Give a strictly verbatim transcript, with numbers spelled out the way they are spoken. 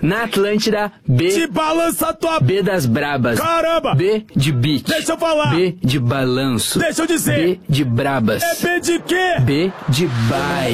Na Atlântida, B... Te balança tua... B das brabas. Caramba! B de beat. Deixa eu falar. B de balanço. Deixa eu dizer. B de brabas. É B de quê? B de baile.